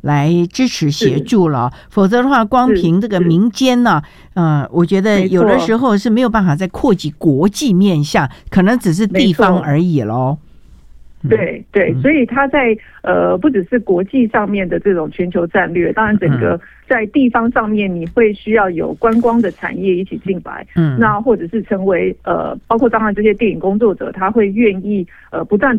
来支持协助了，否则的话，光凭这个民间呢，我觉得有的时候是没有办法再扩及国际面向，可能只是地方而已咯。 对对，所以它在不只是国际上面的这种全球战略，当然整个在地方上面，你会需要有观光的产业一起进来，那或者是成为包括当然这些电影工作者，他会愿意不断